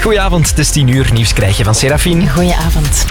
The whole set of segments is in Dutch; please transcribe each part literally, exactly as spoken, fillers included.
Goedenavond, het is tien uur. Nieuws krijg je van Serafine. Goedenavond.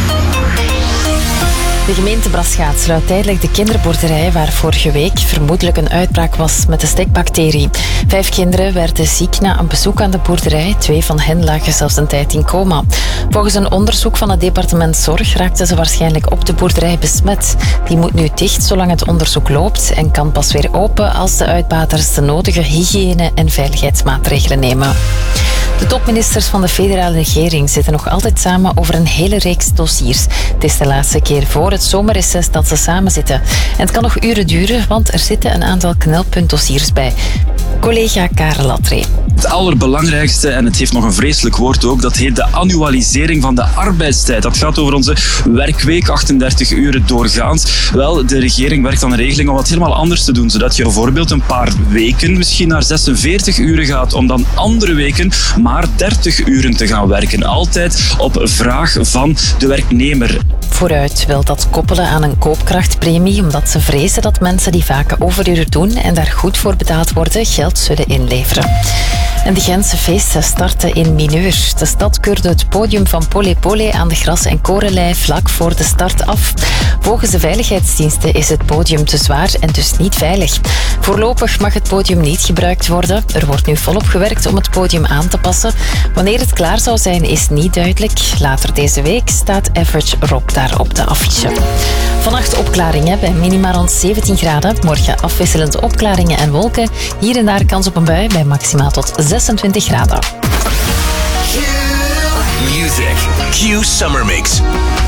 De gemeente Braschaat sluit tijdelijk de kinderboerderij waar vorige week vermoedelijk een uitbraak was met de stekbacterie. Vijf kinderen werden ziek na een bezoek aan de boerderij. Twee van hen lagen zelfs een tijd in coma. Volgens een onderzoek van het departement Zorg raakten ze waarschijnlijk op de boerderij besmet. Die moet nu dicht zolang het onderzoek loopt en kan pas weer open als de uitbaters de nodige hygiëne- en veiligheidsmaatregelen nemen. De topministers van de federale regering zitten nog altijd samen over een hele reeks dossiers. Het is de laatste keer voor het zomerreces dat ze samen zitten. En het kan nog uren duren, want er zitten een aantal knelpuntdossiers bij. Collega Karel Latree. Het allerbelangrijkste, en het heeft nog een vreselijk woord ook, dat heet de annualisering van de arbeidstijd. Dat gaat over onze werkweek, achtendertig uren doorgaans. Wel, de regering werkt aan een regeling om wat helemaal anders te doen, zodat je bijvoorbeeld een paar weken misschien naar zesenveertig uren gaat, om dan andere weken maar dertig uren te gaan werken. Altijd op vraag van de werknemer. Vooruit wil dat koppelen aan een koopkrachtpremie, omdat ze vrezen dat mensen die vaak overuren doen en daar goed voor betaald worden, geld zullen inleveren. En de Gentse feesten starten in mineur. De stad keurde het podium van Pole Pole aan de Gras- en Korenlei vlak voor de start af. Volgens de veiligheidsdiensten is het podium te zwaar en dus niet veilig. Voorlopig mag het podium niet gebruikt worden. Er wordt nu volop gewerkt om het podium aan te passen. Wanneer het klaar zou zijn is niet duidelijk. Later deze week staat Average Rob daar op de affiche. Vannacht opklaringen bij minima rond zeventien graden. Morgen afwisselend opklaringen en wolken. Hier en daar kans op een bui bij maximaal tot zesentwintig graden. Music. Q Summer Mix.